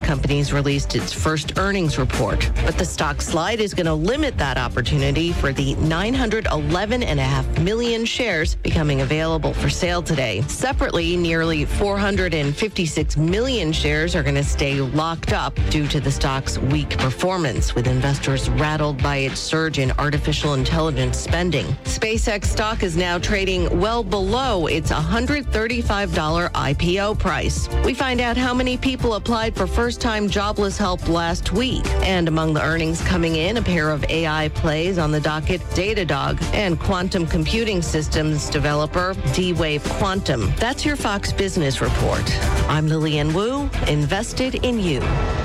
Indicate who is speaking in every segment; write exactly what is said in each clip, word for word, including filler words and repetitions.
Speaker 1: Companies released its first earnings report, but the stock slide is going to limit that opportunity for the nine hundred eleven point five million shares becoming available for sale today. Separately, nearly four hundred fifty-six million shares are going to stay locked up due to the stock's weak performance, with investors rattled by its surge in artificial intelligence spending. SpaceX stock is now trading well below its one hundred thirty-five dollars I P O price. We find out how many people applied for first-time jobless help last week. And among the earnings coming in, a pair of A I plays on the docket, Datadog and quantum computing systems developer D-Wave Quantum. That's your Fox Business Report. I'm Lillian Wu, invested in you.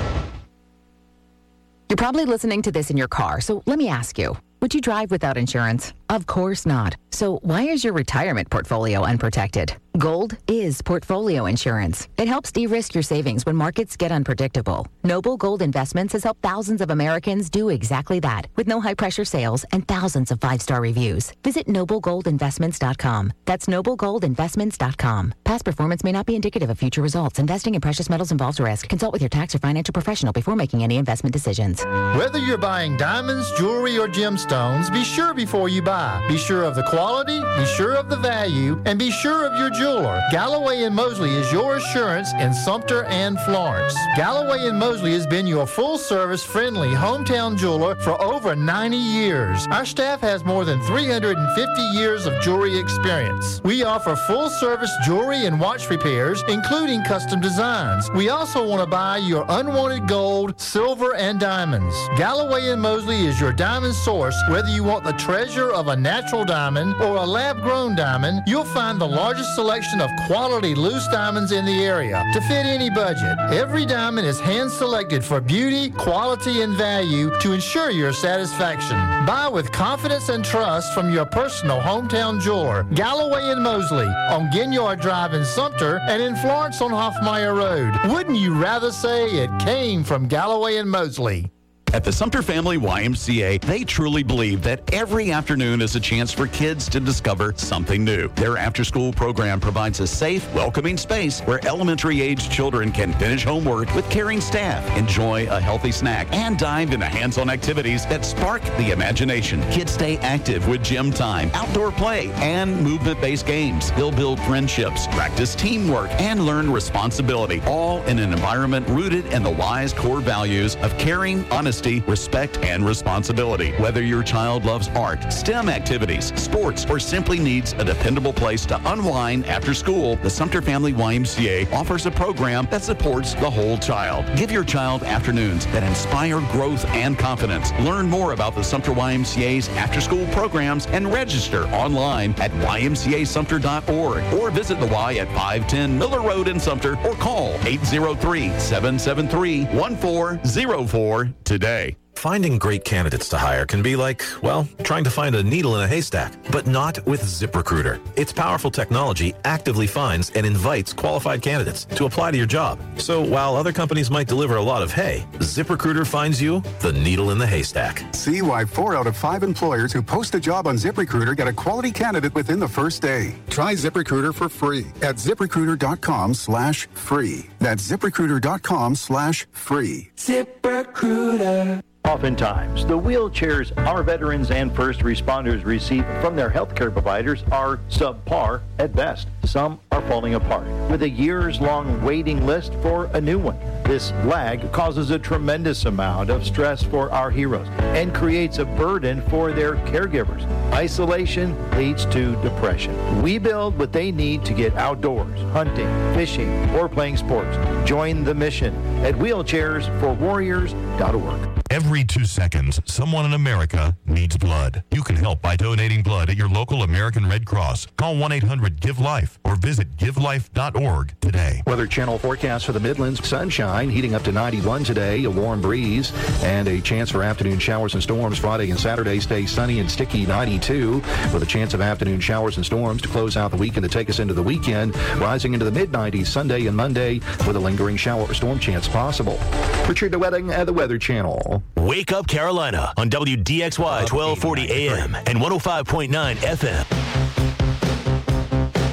Speaker 2: You're probably listening to this in your car, so let me ask you, would you drive without insurance? Of course not. So why is your retirement portfolio unprotected? Gold is portfolio insurance. It helps de-risk your savings when markets get unpredictable. Noble Gold Investments has helped thousands of Americans do exactly that, with no high-pressure sales and thousands of five-star reviews. Visit noble gold investments dot com. That's noble gold investments dot com. Past performance may not be indicative of future results. Investing in precious metals involves risk. Consult with your tax or financial professional before making any investment decisions.
Speaker 3: Whether you're buying diamonds, jewelry, or gemstones, be sure before you buy. Be sure of the quality, be sure of the value, and be sure of your jeweler. Galloway and Mosley is your assurance in Sumter and Florence. Galloway and Mosley has been your full-service, friendly hometown jeweler for over ninety years. Our staff has more than three hundred fifty years of jewelry experience. We offer full-service jewelry and watch repairs, including custom designs. We also want to buy your unwanted gold, silver, and diamonds. Galloway and Mosley is your diamond source. Whether you want the treasure of a natural diamond or a lab-grown diamond, you'll find the largest selection of quality loose diamonds in the area to fit any budget. Every diamond is hand-selected for beauty, quality, and value to ensure your satisfaction. Buy with confidence and trust from your personal hometown jeweler, Galloway and Mosley, on Ginyard Drive in Sumter and in Florence on Hoffmeyer Road. Wouldn't you rather say it came from Galloway and Mosley?
Speaker 4: At the Sumter Family Y M C A, they truly believe that every afternoon is a chance for kids to discover something new. Their after-school program provides a safe, welcoming space where elementary-age children can finish homework with caring staff, enjoy a healthy snack, and dive into hands-on activities that spark the imagination. Kids stay active with gym time, outdoor play, and movement-based games. They'll build friendships, practice teamwork, and learn responsibility, all in an environment rooted in the wise core values of caring, honesty, respect, and responsibility. Whether your child loves art, STEM activities, sports, or simply needs a dependable place to unwind after school, the Sumter Family Y M C A offers a program that supports the whole child. Give your child afternoons that inspire growth and confidence. Learn more about the Sumter Y M C A's after-school programs and register online at y m c a sumter dot org or visit the Y at five ten Miller Road in Sumter or call eight zero three, seven seven three, one four zero four today.
Speaker 5: Finding great candidates to hire can be like, well, trying to find a needle in a haystack, but not with ZipRecruiter. Its powerful technology actively finds and invites qualified candidates to apply to your job. So while other companies might deliver a lot of hay, ZipRecruiter finds you the needle in the haystack.
Speaker 6: See why four out of five employers who post a job on ZipRecruiter get a quality candidate within the first day. Try ZipRecruiter for free at ZipRecruiter.com slash free. That's ZipRecruiter.com slash free.
Speaker 7: ZipRecruiter. Oftentimes, the wheelchairs our veterans and first responders receive from their healthcare providers are subpar at best. Some are falling apart, with a years-long waiting list for a new one. This lag causes a tremendous amount of stress for our heroes and creates a burden for their caregivers. Isolation leads to depression. We build what they need to get outdoors, hunting, fishing, or playing sports. Join the mission at wheelchairs for warriors dot org.
Speaker 8: Every two seconds, someone in America needs blood. You can help by donating blood at your local American Red Cross. Call one eight hundred give life or visit give life dot org today.
Speaker 7: Weather Channel forecast for the Midlands. Sunshine heating up to ninety-one today, a warm breeze, and a chance for afternoon showers and storms. Friday and Saturday stay sunny and sticky, ninety-two, with a chance of afternoon showers and storms to close out the weekend to take us into the weekend, rising into the mid nineties Sunday and Monday with a lingering shower or storm chance possible. Richard DeWetting at the Weather Channel.
Speaker 9: Wake Up Carolina on W D X Y twelve forty A M and one oh five point nine F M.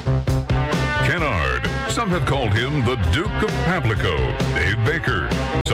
Speaker 10: Kennard. Some have called him the Duke of Pamlico. Dave Baker. Some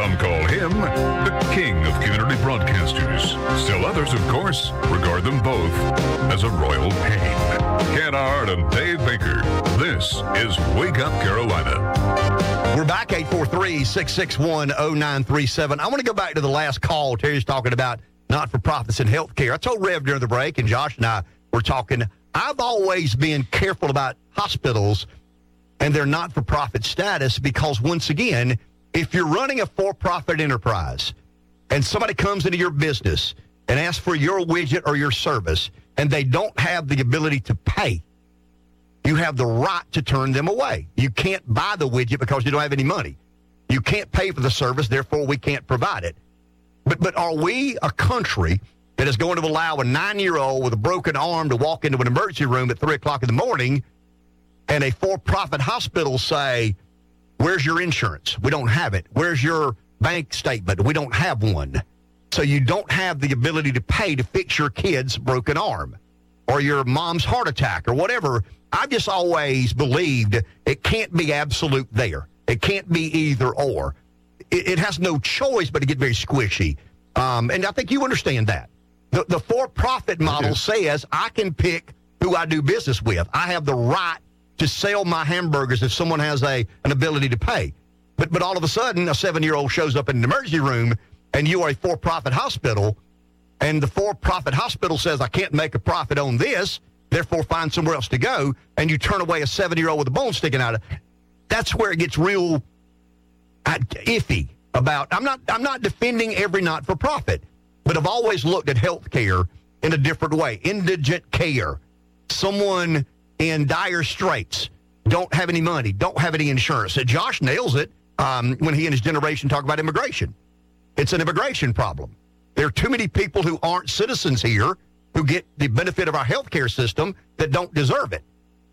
Speaker 10: course, regard them both as a royal pain. Kennard and Dave Baker. This is Wake Up Carolina.
Speaker 11: We're back, eight four three, six six one, zero nine three seven. I want to go back to the last call. Terry's talking about not-for-profits in healthcare. I told Rev during the break, and Josh and I were talking, I've always been careful about hospitals and their not-for-profit status because, once again, if you're running a for-profit enterprise and somebody comes into your business and asks for your widget or your service and they don't have the ability to pay, you have the right to turn them away. You can't buy the widget because you don't have any money. You can't pay for the service, therefore we can't provide it. But but are we a country that is going to allow a nine-year-old with a broken arm to walk into an emergency room at three o'clock in the morning and a for-profit hospital say, where's your insurance? We don't have it. Where's your bank statement? We don't have one. So you don't have the ability to pay to fix your kid's broken arm or your mom's heart attack or whatever. I've just always believed it can't be absolute there. It can't be either or. It, it has no choice but to get very squishy. Um, and I think you understand that. The, the for-profit model says I can pick who I do business with. I have the right to sell my hamburgers if someone has a an ability to pay. But but all of a sudden, a seven-year-old shows up in an emergency room, and you are a for-profit hospital, and the for-profit hospital says, I can't make a profit on this, therefore find somewhere else to go, and you turn away a seven-year-old with a bone sticking out of it. That's where it gets real uh, iffy about. I'm not I'm not defending every not-for-profit, but I've always looked at health care in a different way. Indigent care. Someone in dire straits, don't have any money, don't have any insurance. And Josh nails it um, when he and his generation talk about immigration. It's an immigration problem. There are too many people who aren't citizens here who get the benefit of our healthcare system that don't deserve it.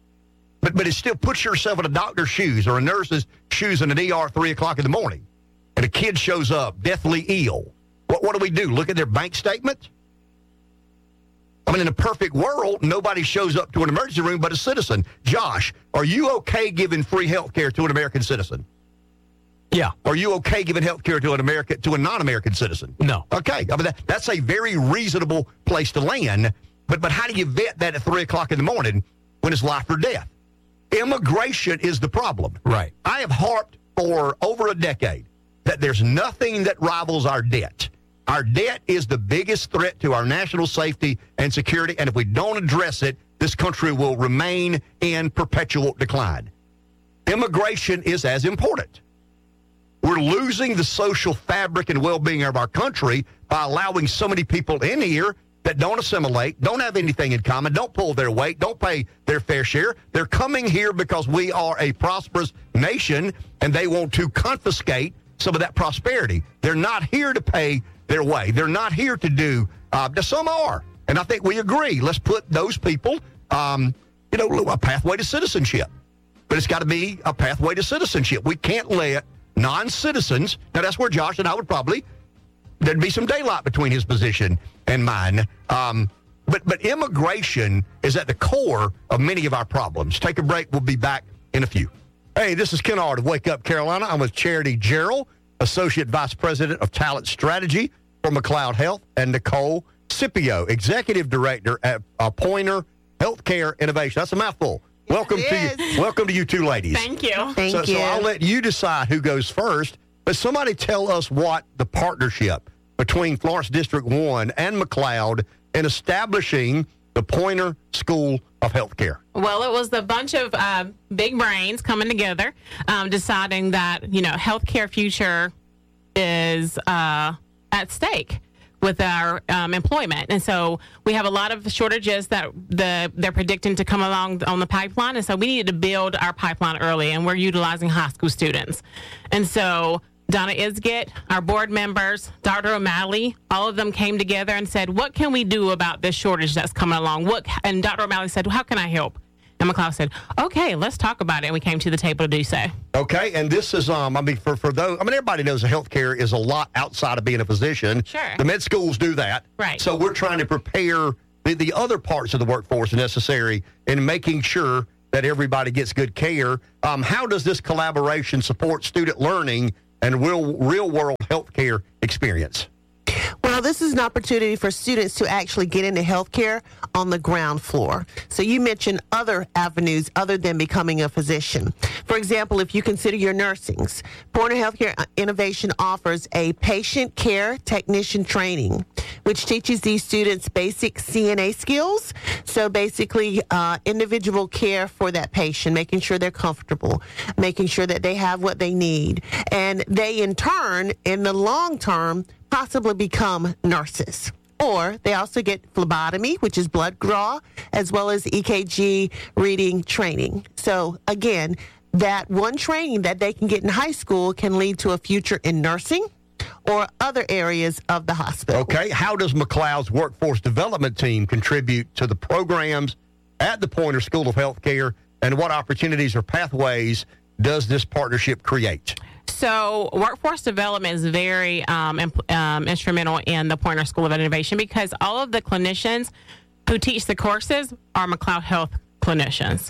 Speaker 11: But but it still puts yourself in a doctor's shoes or a nurse's shoes in an E R at three o'clock in the morning, and a kid shows up deathly ill. What what do we do? Look at their bank statement? I mean, in a perfect world, nobody shows up to an emergency room but a citizen. Josh, are you okay giving free health care to an American citizen?
Speaker 12: Yeah.
Speaker 11: Are you okay giving health care to an American to a non-American citizen?
Speaker 12: No.
Speaker 11: Okay. I mean, that, that's a very reasonable place to land. But but how do you vet that at three o'clock in the morning when it's life or death? Immigration is the problem.
Speaker 12: Right.
Speaker 11: I have harped for over a decade that there's nothing that rivals our debt. Our debt is the biggest threat to our national safety and security, and if we don't address it, this country will remain in perpetual decline. Immigration is as important. We're losing the social fabric and well-being of our country by allowing so many people in here that don't assimilate, don't have anything in common, don't pull their weight, don't pay their fair share. They're coming here because we are a prosperous nation, and they want to confiscate some of that prosperity. They're not here to pay their way. They're not here to do, uh, some are. And I think we agree. Let's put those people, um, you know, a pathway to citizenship. But it's got to be a pathway to citizenship. We can't let non-citizens, now that's where Josh and I would probably, there'd be some daylight between his position and mine. Um, but, but immigration is at the core of many of our problems. Take a break. We'll be back in a few. Hey, this is Kennard of Wake Up Carolina. I'm with Charity Gerald, Associate Vice President of Talent Strategy for McLeod Health, and Nicole Scipio, Executive Director at uh, Pointer Healthcare Innovation. That's a mouthful. Yes, welcome to you. Welcome to you two ladies.
Speaker 13: Thank you.
Speaker 11: Thank so,
Speaker 13: you.
Speaker 11: So I'll let you decide who goes first, but somebody tell us what the partnership between Florence District one and McLeod in establishing the Pointer School of Healthcare.
Speaker 13: Well, it was a bunch of uh, big brains coming together, um, deciding that, you know, healthcare future is uh, at stake with our um, employment. And so we have a lot of shortages that the they're predicting to come along on the pipeline. And so we needed to build our pipeline early, and we're utilizing high school students. And so Donna Isgett, our board members, Doctor O'Malley, all of them came together and said, what can we do about this shortage that's coming along? What? And Doctor O'Malley said, well, how can I help? And McLeod said, okay, let's talk about it. And we came to the table to do so.
Speaker 11: Okay, and this is, um, I mean, for, for those, I mean, everybody knows that healthcare is a lot outside of being a physician.
Speaker 13: Sure.
Speaker 11: The med schools do that.
Speaker 13: Right.
Speaker 11: So we're trying to prepare the, the other parts of the workforce necessary in making sure that everybody gets good care. Um, how does this collaboration support student learning and real real world healthcare experience?
Speaker 12: Well, Well, this is an opportunity for students to actually get into healthcare on the ground floor. So you mentioned other avenues other than becoming a physician. For example, if you consider your nursings, Pointer Healthcare Innovation offers a patient care technician training, which teaches these students basic C N A skills. So basically, uh, individual care for that patient, making sure they're comfortable, making sure that they have what they need. And they, in turn, in the long term, possibly become nurses. Or they also get phlebotomy, which is blood draw, as well as E K G reading training. So again, that one training that they can get in high school can lead to a future in nursing or other areas of the hospital.
Speaker 11: Okay, how does McLeod's workforce development team contribute to the programs at the Pointer School of Healthcare, and what opportunities or pathways does this partnership create?
Speaker 13: So workforce development is very um, imp- um, instrumental in the Pointer School of Innovation because all of the clinicians who teach the courses are McLeod Health clinicians.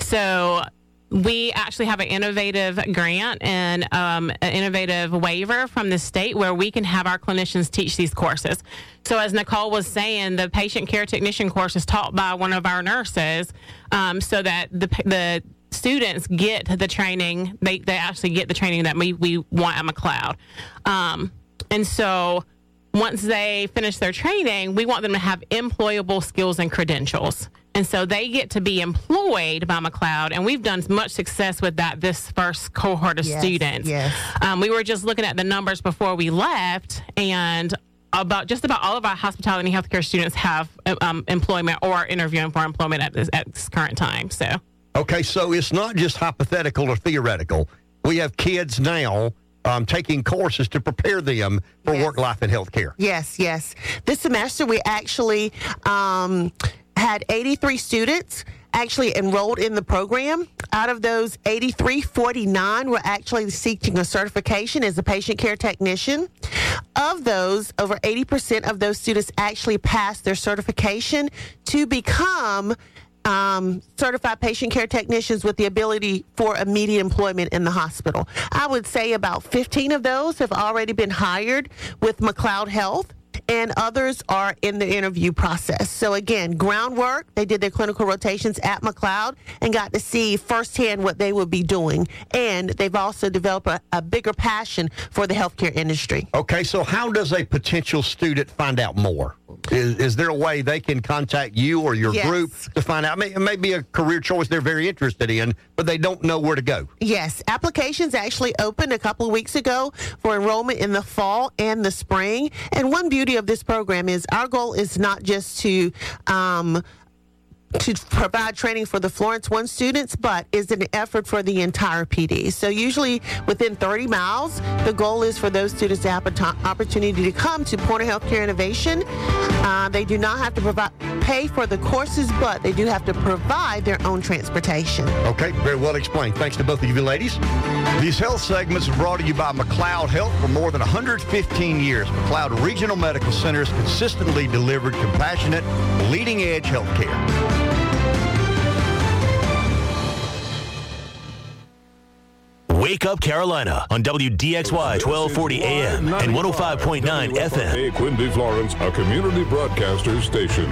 Speaker 13: So we actually have an innovative grant and um, an innovative waiver from the state where we can have our clinicians teach these courses. So as Nicole was saying, the patient care technician course is taught by one of our nurses um, so that the the students get the training. They, they actually get the training that we, we want at McLeod. Um, and so once they finish their training, we want them to have employable skills and credentials. And so they get to be employed by McLeod, and we've done much success with that this first cohort of
Speaker 12: yes,
Speaker 13: students.
Speaker 12: Yes.
Speaker 13: Um, we were just looking at the numbers before we left, and about just about all of our hospitality and healthcare students have um, employment or are interviewing for employment at this, at this current time. So.
Speaker 11: Okay, so it's not just hypothetical or theoretical. We have kids now um, taking courses to prepare them for
Speaker 12: yes.
Speaker 11: work life and healthcare.
Speaker 12: Yes, yes. This semester we actually um, had eighty-three students actually enrolled in the program. Out of those eighty-three, forty-nine were actually seeking a certification as a patient care technician. Of those, over eighty percent of those students actually passed their certification to become Um, certified patient care technicians with the ability for immediate employment in the hospital. I would say about fifteen of those have already been hired with McLeod Health, and others are in the interview process. So again, groundwork. They did their clinical rotations at McLeod and got to see firsthand what they would be doing. And they've also developed a, a bigger passion for the healthcare industry.
Speaker 11: Okay, so how does a potential student find out more? Is, is there a way they can contact you or your
Speaker 12: yes.
Speaker 11: group to find out? It may be a career choice they're very interested in, but they don't know where to go.
Speaker 12: Yes. Applications actually opened a couple of weeks ago for enrollment in the fall and the spring. And one beauty of this program is our goal is not just to um, to provide training for the Florence One students, but is an effort for the entire P D. So usually within thirty miles, the goal is for those students to have an opportunity to come to Pointer Healthcare Innovation. Uh, they do not have to provide pay for the courses, but they do have to provide their own transportation.
Speaker 11: Okay, very well explained. Thanks to both of you ladies. These health segments are brought to you by McLeod Health. For more than one hundred fifteen years, McLeod Regional Medical Centers consistently delivered compassionate, leading-edge health care.
Speaker 9: Wake Up Carolina on W D X Y twelve forty A M and one oh five point nine F M.
Speaker 10: Hey, Quinby Florence, a community broadcaster station.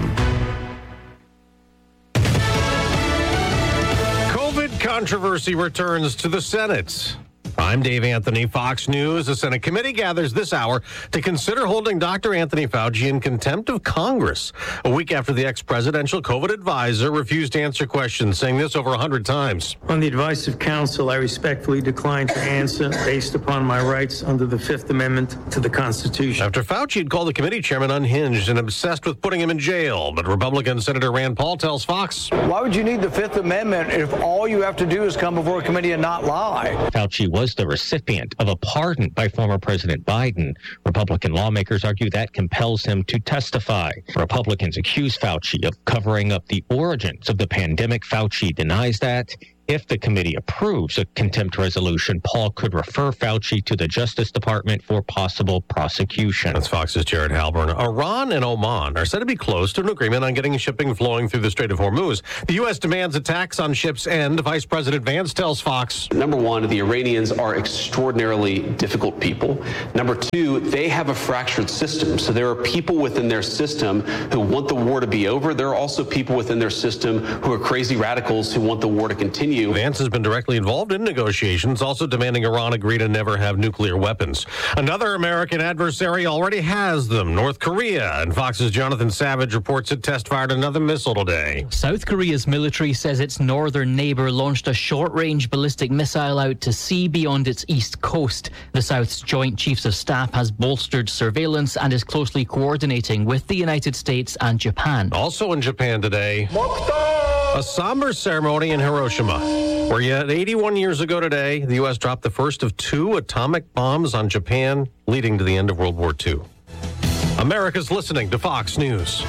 Speaker 14: COVID controversy returns to the Senate. I'm Dave Anthony, Fox News. The Senate committee gathers this hour to consider holding Doctor Anthony Fauci in contempt of Congress. A week after the ex-presidential COVID advisor refused to answer questions, saying this over one hundred times.
Speaker 15: On the advice of counsel, I respectfully decline to answer based upon my rights under the Fifth Amendment to the Constitution.
Speaker 14: After Fauci had called the committee chairman unhinged and obsessed with putting him in jail, but Republican Senator Rand Paul tells Fox,
Speaker 16: why would you need the Fifth Amendment if all you have to do is come before a committee and not lie?
Speaker 17: Fauci was the recipient of a pardon by former President Biden. Republican lawmakers argue that compels him to testify. Republicans accuse Fauci of covering up the origins of the pandemic. Fauci denies that. If the committee approves a contempt resolution, Paul could refer Fauci to the Justice Department for possible prosecution.
Speaker 14: That's Fox's Jared Halpern. Iran and Oman are said to be close to an agreement on getting shipping flowing through the Strait of Hormuz. The U S demands attacks on ships end. Vice President Vance tells Fox.
Speaker 18: Number one, the Iranians are extraordinarily difficult people. Number two, they have a fractured system. So there are people within their system who want the war to be over. There are also people within their system who are crazy radicals who want the war to continue.
Speaker 14: Vance has been directly involved in negotiations, also demanding Iran agree to never have nuclear weapons. Another American adversary already has them, North Korea. And Fox's Jonathan Savage reports it test-fired another missile today.
Speaker 19: South Korea's military says its northern neighbour launched a short-range ballistic missile out to sea beyond its east coast. The South's Joint Chiefs of Staff has bolstered surveillance and is closely coordinating with the United States and Japan.
Speaker 14: Also in Japan today, a somber ceremony in Hiroshima, where yet eighty-one years ago today, the U S dropped the first of two atomic bombs on Japan, leading to the end of World War Two. America's listening to Fox News.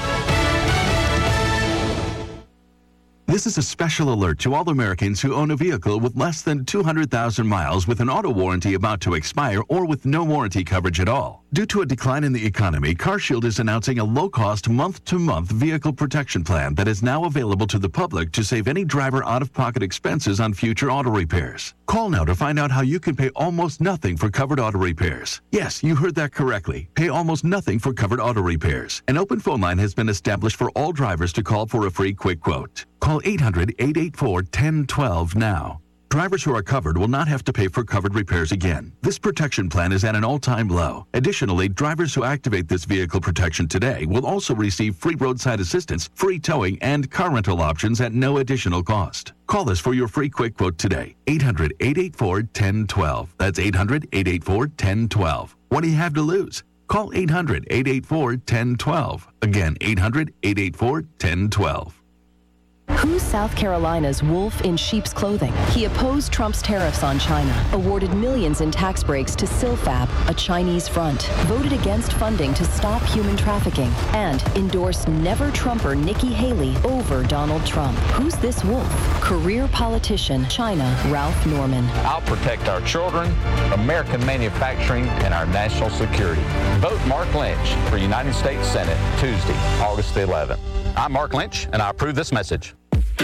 Speaker 20: This is a special alert to all Americans who own a vehicle with less than two hundred thousand miles with an auto warranty about to expire or with no warranty coverage at all. Due to a decline in the economy, CarShield is announcing a low-cost month-to-month vehicle protection plan that is now available to the public to save any driver out-of-pocket expenses on future auto repairs. Call now to find out how you can pay almost nothing for covered auto repairs. Yes, you heard that correctly. Pay almost nothing for covered auto repairs. An open phone line has been established for all drivers to call for a free quick quote. Call eight hundred, eight eight four, one zero one two now. Drivers who are covered will not have to pay for covered repairs again. This protection plan is at an all-time low. Additionally, drivers who activate this vehicle protection today will also receive free roadside assistance, free towing, and car rental options at no additional cost. Call us for your free quick quote today. eight hundred, eight eight four, one zero one two. That's eight hundred, eight eight four, one zero one two. What do you have to lose? Call eight hundred, eight eight four, one zero one two. Again, eight hundred, eight eight four, one zero one two.
Speaker 21: Who's South Carolina's wolf in sheep's clothing? He opposed Trump's tariffs on China, awarded millions in tax breaks to Silfab, a Chinese front, voted against funding to stop human trafficking, and endorsed never-Trumper Nikki Haley over Donald Trump. Who's this wolf? Career politician, China, Ralph Norman.
Speaker 22: I'll protect our children, American manufacturing, and our national security. Vote Mark Lynch for United States Senate Tuesday, August the eleventh. I'm Mark Lynch, and I approve this message.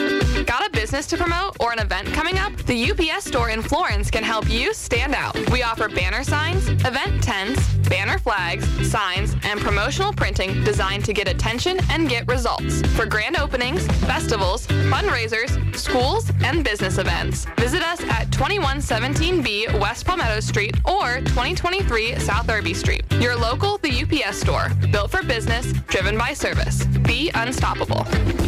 Speaker 23: Got a business to promote or an event coming up? The U P S store in Florence can help you stand out. We offer banner signs, event tents, banner flags, signs, and promotional printing designed to get attention and get results for grand openings, festivals, fundraisers, schools, and business events. Visit us at twenty-one seventeen B West Palmetto Street or twenty twenty-three South Irby Street. Your local The U P S store, built for business, driven by service. Be unstoppable.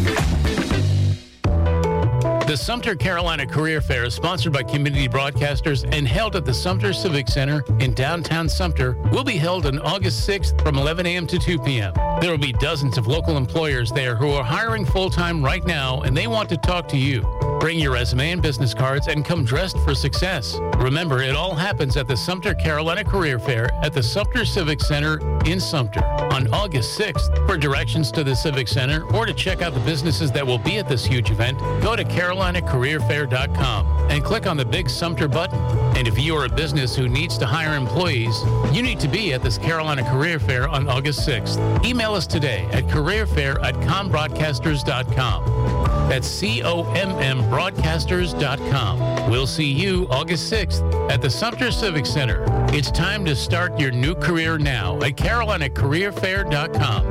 Speaker 24: The Sumter Carolina Career Fair is sponsored by community broadcasters and held at the Sumter Civic Center in downtown Sumter. Will be held on August sixth from eleven a.m. to two p.m. There will be dozens of local employers there who are hiring full-time right now, and they want to talk to you. Bring your resume and business cards and come dressed for success. Remember, it all happens at the Sumter Carolina Career Fair at the Sumter Civic Center in Sumter on August sixth. For directions to the Civic Center or to check out the businesses that will be at this huge event, go to carolina career fair dot com and click on the big Sumter button. And if you are a business who needs to hire employees, you need to be at this Carolina Career Fair on August sixth. Email us today at careerfair at combroadcasters dot com. That's C O M M broadcasters dot com. We'll see you August sixth at the Sumter Civic Center. It's time to start your new career now at carolina career fair dot com.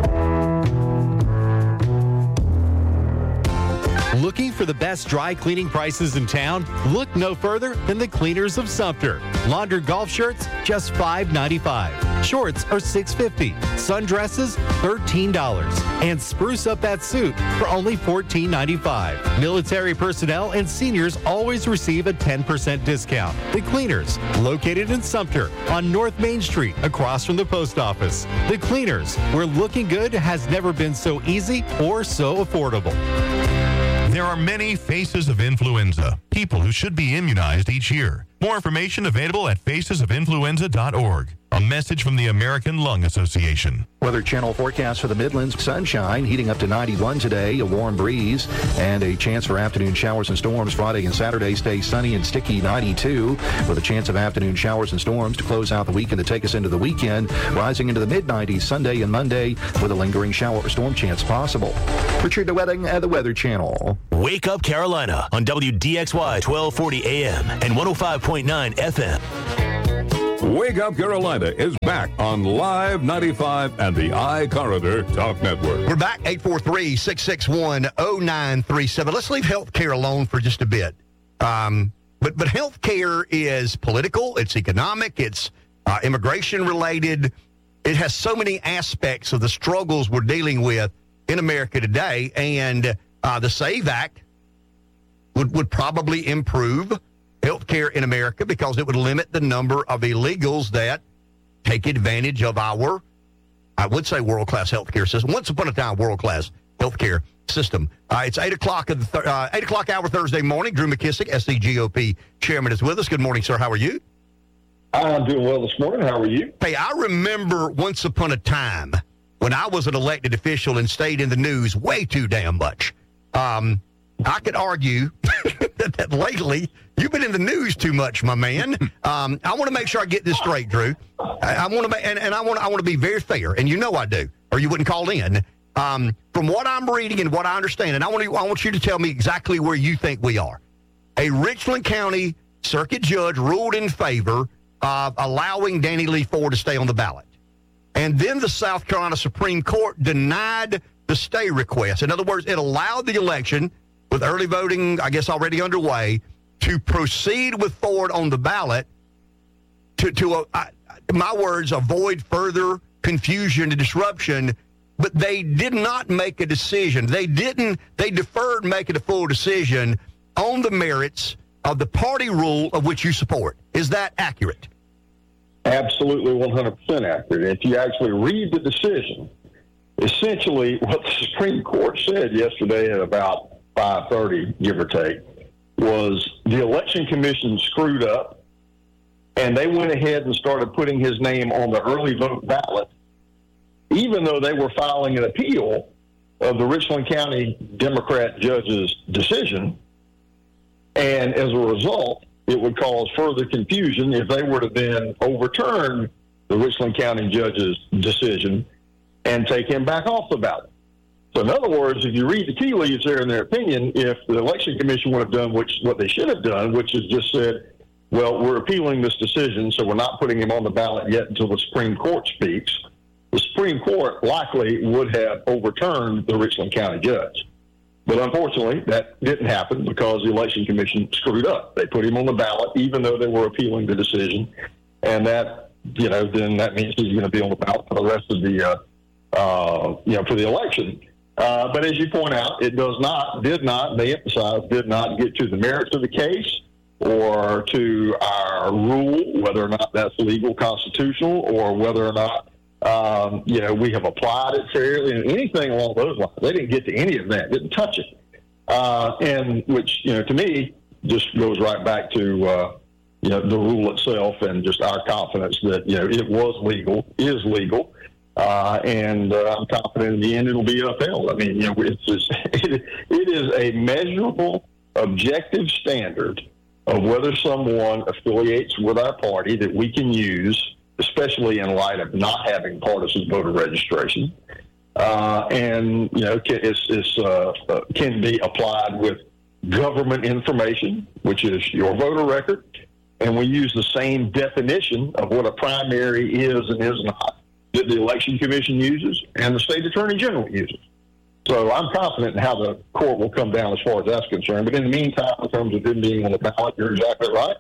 Speaker 25: Looking for the best dry cleaning prices in town? Look no further than the Cleaners of Sumter. Laundered golf shirts, just five ninety-five. Shorts are six fifty. Sundresses, thirteen dollars. And spruce up that suit for only fourteen ninety-five. Military personnel and seniors always receive a ten percent discount. The Cleaners, located in Sumter on North Main Street across from the post office. The Cleaners, where looking good has never been so easy or so affordable.
Speaker 8: There are many faces of influenza, people who should be immunized each year. More information available at faces of influenza dot org. A message from the American Lung Association.
Speaker 1: Weather Channel forecast for the Midlands. Sunshine heating up to ninety-one today, a warm breeze, and a chance for afternoon showers and storms. Friday and Saturday stay sunny and sticky, ninety-two, with a chance of afternoon showers and storms to close out the weekend to take us into the weekend, rising into the mid nineties Sunday and Monday with a lingering shower or storm chance possible. Richard DeWetting at the Weather Channel.
Speaker 9: Wake Up Carolina on W D X Y twelve forty A M and one oh five point nine F M.
Speaker 10: Wake Up Carolina is back on Live ninety-five and the iCorridor Talk Network.
Speaker 11: We're back, eight four three, six six one, oh nine three seven. Let's leave healthcare alone for just a bit. Um, but, but healthcare is political, it's economic, it's uh, immigration-related. It has so many aspects of the struggles we're dealing with in America today, and uh, the SAVE Act would, would probably improve healthcare in America because it would limit the number of illegals that take advantage of our, I would say, world-class healthcare system. Once upon a time, world-class healthcare system. Uh, it's eight o'clock, of the th- uh, eight o'clock hour Thursday morning. Drew McKissick, S C G O P chairman, is with us. Good morning, sir. How are you?
Speaker 2: I'm doing well this morning. How are you?
Speaker 11: Hey, I remember once upon a time when I was an elected official and stayed in the news way too damn much. Um, I could argue that, that lately you've been in the news too much, my man. Um, I want to make sure I get this straight, Drew. I, I want to, and, and I want, I want to be very fair, and you know I do, or you wouldn't call in. Um, from what I'm reading and what I understand, and I want, to, I want you to tell me exactly where you think we are. A Richland County circuit judge ruled in favor of allowing Danny Lee Ford to stay on the ballot. And then the South Carolina Supreme Court denied the stay request. In other words, it allowed the election, with early voting, I guess, already underway, to proceed with Ford on the ballot to, to uh, uh, my words, avoid further confusion and disruption. But they did not make a decision. They didn't, they deferred making a full decision on the merits of the party rule of which you support. Is that accurate?
Speaker 2: Absolutely one hundred percent accurate. If you actually read the decision, essentially what the Supreme Court said yesterday at about five thirty, give or take, was the Election Commission screwed up, and they went ahead and started putting his name on the early vote ballot, even though they were filing an appeal of the Richland County Democrat judge's decision. And as a result, it would cause further confusion if they were to then overturn the Richland County judge's decision and take him back off the ballot. So in other words, if you read the tea leaves there in their opinion, if the Election Commission would have done which, what they should have done, which is just said, well, we're appealing this decision, so we're not putting him on the ballot yet until the Supreme Court speaks, the Supreme Court likely would have overturned the Richland County judge. But unfortunately, that didn't happen because the Election Commission screwed up. They put him on the ballot, even though they were appealing the decision. And that, you know, then that means he's going to be on the ballot for the rest of the, uh, uh, you know, for the election. Uh, but as you point out, it does not, did not, they emphasize, did not get to the merits of the case or to our rule, whether or not that's legal, constitutional, or whether or not, Um, you know, we have applied it fairly and anything along those lines. They didn't get to any of that, didn't touch it. Uh, and which, you know, to me, just goes right back to, uh, you know, the rule itself and just our confidence that, you know, it was legal, is legal. Uh, and uh, I'm confident in the end it'll be upheld. I mean, you know, it's just, it, it is a measurable, objective standard of whether someone affiliates with our party that we can use, especially in light of not having partisan voter registration, uh, and you know, it's, it's, uh, uh, can be applied with government information, which is your voter record, and we use the same definition of what a primary is and is not that the Election Commission uses and the State Attorney General uses. So I'm confident in how the court will come down as far as that's concerned. But in the meantime, in terms of them being on the ballot, you're exactly right.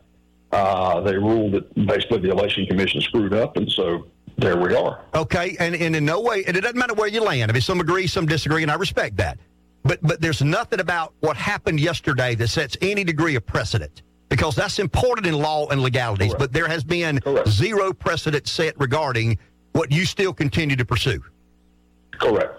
Speaker 2: Uh, they ruled that basically the Election Commission screwed up, and so there we are.
Speaker 11: Okay, and, and in no way, and it doesn't matter where you land. I mean, some agree, some disagree, and I respect that. But but there's nothing about what happened yesterday that sets any degree of precedent, because that's important in law and legalities. Correct. But there has been Correct. zero precedent set regarding what you still continue to pursue.
Speaker 2: Correct.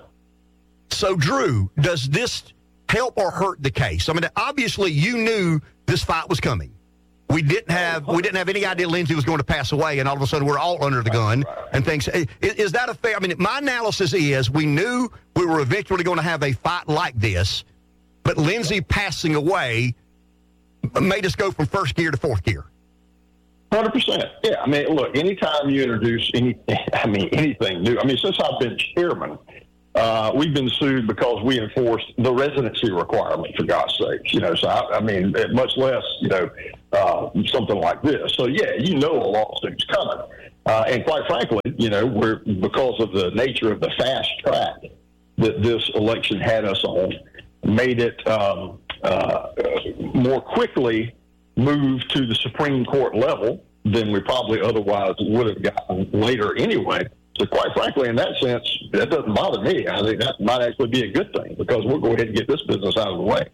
Speaker 11: So, Drew, does this help or hurt the case? I mean, obviously you knew this fight was coming. We didn't have we didn't have any idea Lindsey was going to pass away, and all of a sudden we're all under the gun and things. Is, is that a fair? I mean, my analysis is we knew we were eventually going to have a fight like this, but Lindsey passing away made us go from first gear to fourth gear.
Speaker 2: one hundred percent. Yeah, I mean, look, anytime you introduce any, I mean, anything new. I mean, since I've been chairman, uh, we've been sued because we enforced the residency requirement, for God's sake. You know, so I, I mean, much less, you know, uh, something like this. So yeah, you know, a lawsuit's coming, uh, and quite frankly, you know, we're because of the nature of the fast track that this election had us on, made it um, uh, more quickly move to the Supreme Court level than we probably otherwise would have gotten later anyway. So quite frankly, in that sense, that doesn't bother me. I think that might actually be a good thing because we'll go ahead and get this business out of the way.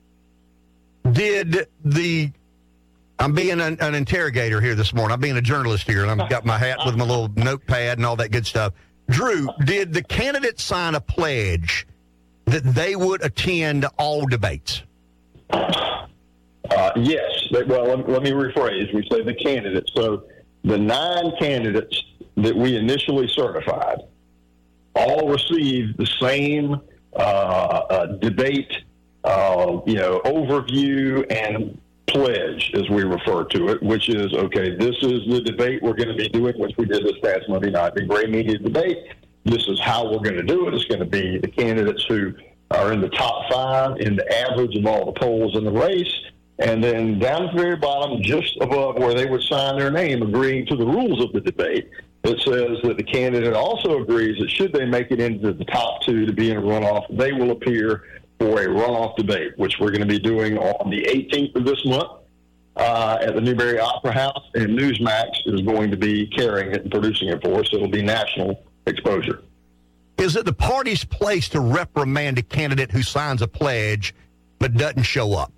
Speaker 11: Did the I'm being an, an interrogator here this morning. I'm being a journalist here, and I've got my hat with my little notepad and all that good stuff. Drew, did the candidates sign a pledge that they would attend all debates?
Speaker 2: Uh, yes. Well, let, let me rephrase. We say the candidates. So the nine candidates that we initially certified all received the same uh, uh, debate, uh, you know, overview and pledge, as we refer to it, which is, okay, this is the debate we're going to be doing, which we did this past Monday night, the Gray Media debate. This is how we're going to do it. It's going to be the candidates who are in the top five in the average of all the polls in the race. And then down at the very bottom, just above where they would sign their name, agreeing to the rules of the debate, it says that the candidate also agrees that should they make it into the top two to be in a runoff, they will appear for a runoff debate, which we're going to be doing on the eighteenth of this month uh, at the Newberry Opera House, and Newsmax is going to be carrying it and producing it for us. It'll be national exposure.
Speaker 11: Is it the party's place to reprimand a candidate who signs a pledge but doesn't show up?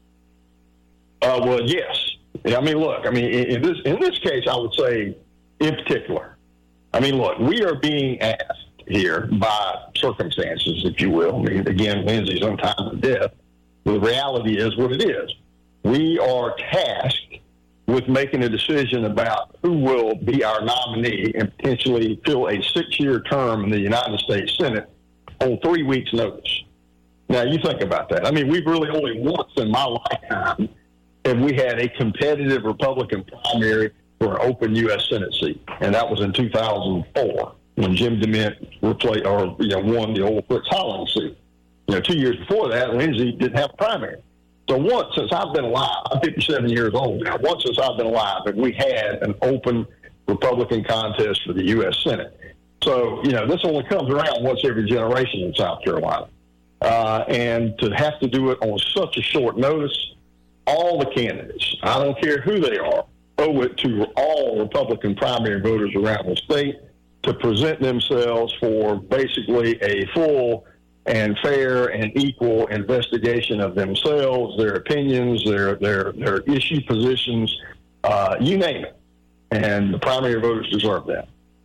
Speaker 2: Uh, well, yes. I mean, look, I mean, in this in this case, I would say in particular, I mean, look, we are being asked here by circumstances, if you will. I mean, again, Lindsey's on time of death. The reality is what it is. We are tasked with making a decision about who will be our nominee and potentially fill a six-year term in the United States Senate on three weeks' notice. Now, you think about that. I mean, we've really only once in my lifetime have we had a competitive Republican primary for an open U S Senate seat, and that was in two thousand four when Jim DeMint replaced or you know won the old Fritz Hollings seat. You know, two years before that, Lindsey didn't have a primary. So once since I've been alive, I'm fifty-seven years old now. Once since I've been alive, and we had an open Republican contest for the U S Senate. So you know, this only comes around once every generation in South Carolina, uh, and to have to do it on such a short notice, all the candidates, I don't care who they are, owe it to all Republican primary voters around the state to present themselves for basically a full and fair and equal investigation of themselves, their opinions, their their their issue positions, uh, you name it. And the primary voters deserve that.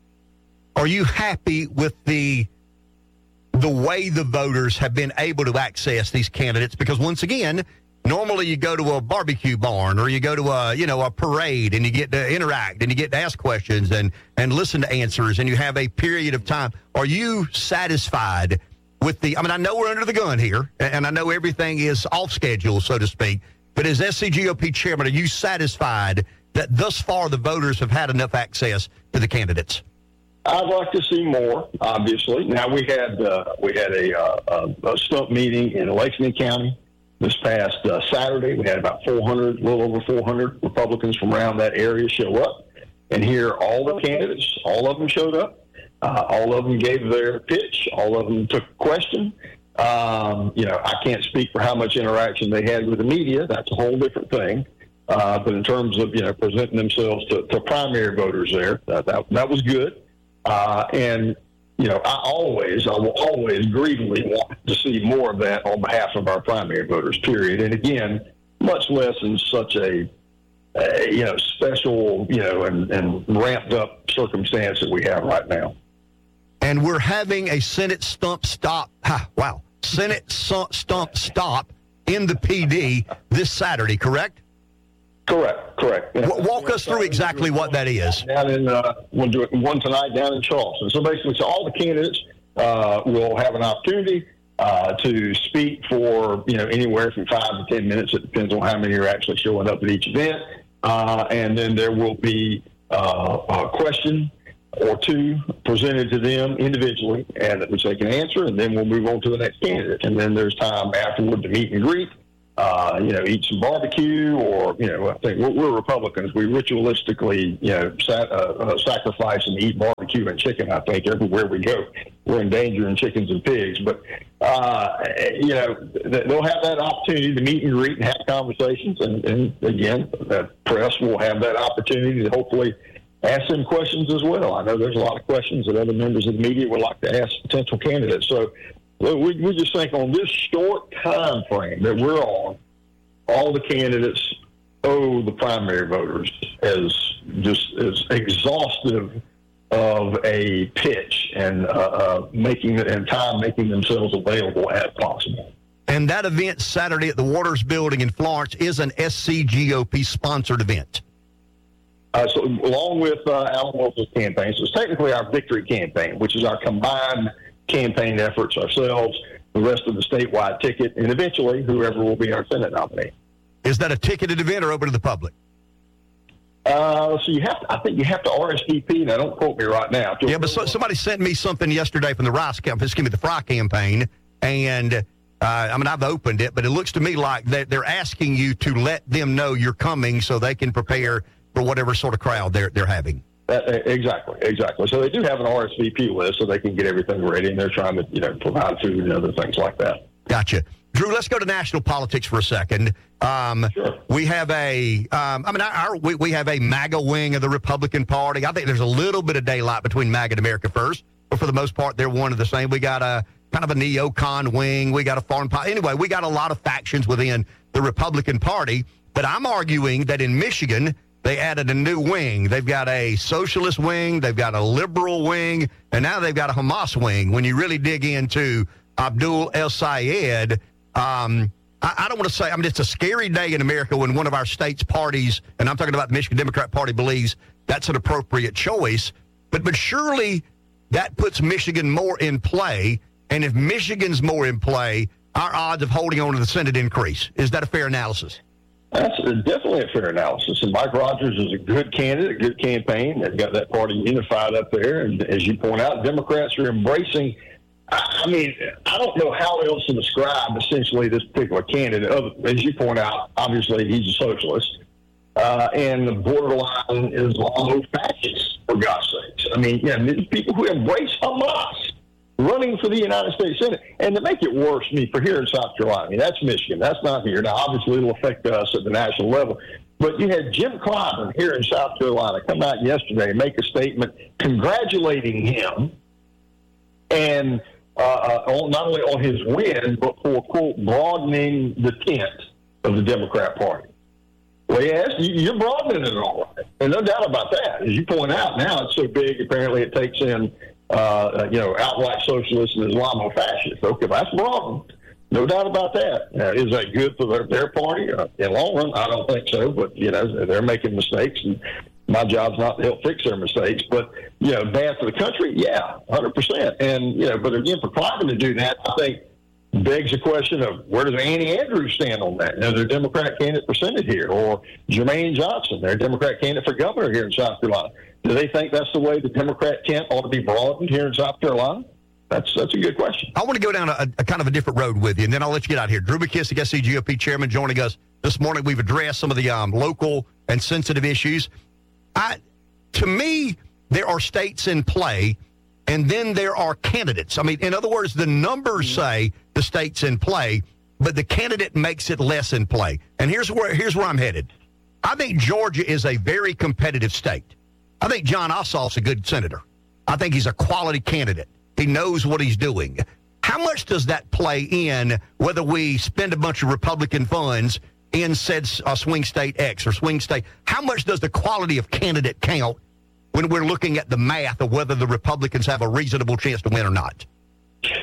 Speaker 11: Are you happy with the the way the voters have been able to access these candidates? Because once again, normally you go to a barbecue barn or you go to a, you know, a parade and you get to interact and you get to ask questions and, and listen to answers and you have a period of time. Are you satisfied with the, I mean, I know we're under the gun here and I know everything is off schedule, so to speak, but as S C G O P chairman, are you satisfied that thus far the voters have had enough access to the candidates?
Speaker 2: I'd like to see more, obviously. Now, we had uh, we had a, uh, a stump meeting in Lexington County this past uh, Saturday. We had about four hundred, a little over four hundred Republicans from around that area show up and hear all the candidates. All of them showed up. Uh, all of them gave their pitch. All of them took a question. Um, you know, I can't speak for how much interaction they had with the media. That's a whole different thing. Uh, but in terms of, you know, presenting themselves to, to primary voters there, that, that, that was good. Uh, and, you know, I always, I will always greedily want to see more of that on behalf of our primary voters, period. And again, much less in such a, a you know, special, you know, and, and ramped up circumstance that we have right now.
Speaker 11: And we're having a Senate stump stop. Ha, wow. Senate stump stop in the P D this Saturday, correct?
Speaker 2: Correct, correct.
Speaker 11: W- walk us through exactly what that is.
Speaker 2: Down in, uh, we'll do it one tonight down in Charleston. So basically, so all the candidates uh, will have an opportunity uh, to speak for, you know, anywhere from five to ten minutes. It depends on how many are actually showing up at each event. Uh, and then there will be uh, a question or two presented to them individually, and which they can answer, and then we'll move on to the next candidate. And then there's time afterward to meet and greet. Uh, you know, eat some barbecue, or, you know, I think we're, we're Republicans. We ritualistically, you know, sa- uh, uh, sacrifice and eat barbecue and chicken, I think, everywhere we go. We're endangering chickens and pigs. But, uh, you know, th- they'll have that opportunity to meet and greet and have conversations. And, and again, the press will have that opportunity to hopefully ask them questions as well. I know there's a lot of questions that other members of the media would like to ask potential candidates. So, We, we just think on this short time frame that we're on, all the candidates owe the primary voters as just as exhaustive of a pitch and uh, uh, making and time making themselves available as possible.
Speaker 11: And that event Saturday at the Waters Building in Florence is an S C G O P sponsored event.
Speaker 2: Uh, so along with uh, Alan Wolf's campaign, so it's technically our victory campaign, which is our combined campaign efforts ourselves, the rest of the statewide ticket, and eventually whoever will be our Senate nominee.
Speaker 11: Is that a ticketed event or open to the public?
Speaker 2: Uh, so you have to, I think you have to R S V P. Now, don't quote me right now.
Speaker 11: Yeah, but so, somebody sent me something yesterday from the Rice campaign, excuse me, the Fry campaign, and uh, I mean, I've opened it, but it looks to me like they're, they're asking you to let them know you're coming so they can prepare for whatever sort of crowd they're they're having.
Speaker 2: Uh, exactly, exactly. So they do have an R S V P list so they can get everything ready, and they're trying to, you know, provide food and other things like that.
Speaker 11: Gotcha. Drew, let's go to national politics for a second. Um,
Speaker 2: sure. We
Speaker 11: have a, um, I mean, our, we, we have a MAGA wing of the Republican Party. I think there's a little bit of daylight between MAGA and America First, but for the most part, they're one of the same. We got a kind of a neocon wing. We got a foreign policy. Anyway, we got a lot of factions within the Republican Party, but I'm arguing that in Michigan, they added a new wing. They've got a socialist wing, they've got a liberal wing, and now they've got a Hamas wing. When you really dig into Abdul El-Sayed, um, I, I don't want to say, I mean, it's a scary day in America when one of our state's parties, and I'm talking about the Michigan Democrat Party, believes that's an appropriate choice. But, but surely that puts Michigan more in play, and if Michigan's more in play, our odds of holding on to the Senate increase. Is that a fair analysis?
Speaker 2: That's definitely a fair analysis. And Mike Rogers is a good candidate, a good campaign. They've got that party unified up there. And as you point out, Democrats are embracing. I mean, I don't know how else to describe essentially this particular candidate. As you point out, obviously he's a socialist uh, and borderline Islamo-fascist, for God's sakes. I mean, yeah, these people who embrace Hamas running for the United States Senate. And to make it worse, me for here in South Carolina, I mean, that's Michigan. That's not here. Now, obviously, it'll affect us at the national level. But you had Jim Clyburn here in South Carolina come out yesterday and make a statement congratulating him and uh, on, not only on his win, but for, quote, broadening the tent of the Democrat Party. Well, yes, you're broadening it all right. And no doubt about that. As you point out, now it's so big, apparently it takes in Uh, you know, outright socialists and Islamo-fascists. Okay, that's broad. No doubt about that. Uh, is that good for their, their party? Uh, in the long run, I don't think so. But, you know, they're making mistakes, and my job's not to help fix their mistakes. But, you know, bad for the country? Yeah, one hundred percent. And, you know, but again, for Clyburn to do that, I think begs the question of where does Annie Andrews stand on that? You know, their Democrat candidate for Senate here, or Jermaine Johnson, their Democrat candidate for governor here in South Carolina. Do they think that's the way the Democrat tent ought to be broadened here in South Carolina? That's that's a good question.
Speaker 11: I want to go down a, a kind of a different road with you, and then I'll let you get out of here. Drew McKissick, S C G O P chairman, joining us this morning. We've addressed some of the um, local and sensitive issues. I, to me, there are states in play, and then there are candidates. I mean, in other words, the numbers say the state's in play, but the candidate makes it less in play. And here's where here's where I'm headed. I think Georgia is a very competitive state. I think John Ossoff's a good senator. I think he's a quality candidate. He knows what he's doing. How much does that play in whether we spend a bunch of Republican funds in said uh, swing state X or swing state? How much does the quality of candidate count when we're looking at the math of whether the Republicans have a reasonable chance to win or not?